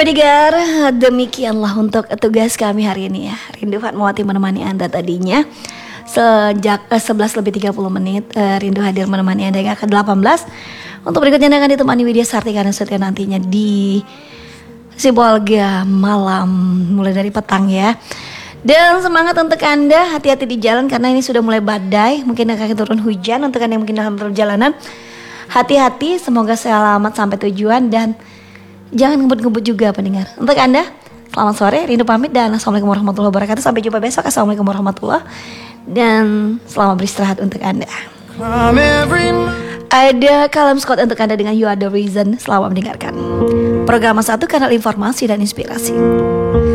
Pendengar, demikianlah untuk tugas kami hari ini ya. Rindu Fatmawati menemani Anda tadinya sejak 11 lebih 30 menit. Rindu hadir menemani Anda yang ke-18. Untuk berikutnya Anda akan ditemani Widya Sartika dan Setia nantinya di Sibolga malam mulai dari petang ya. Dan semangat untuk Anda, hati-hati di jalan karena ini sudah mulai badai. Mungkin akan turun hujan untuk Anda yang mungkin dalam perjalanan. Hati-hati, semoga selamat sampai tujuan dan jangan ngebut-ngebut juga pendengar. Untuk Anda, selamat sore, Rindu pamit dan Assalamualaikum warahmatullahi wabarakatuh. Sampai jumpa besok. Assalamualaikum warahmatullahi dan selamat beristirahat untuk Anda. Ada Kalam Scott untuk Anda dengan You Are The Reason. Selamat mendengarkan. Program 1 kanal informasi dan inspirasi.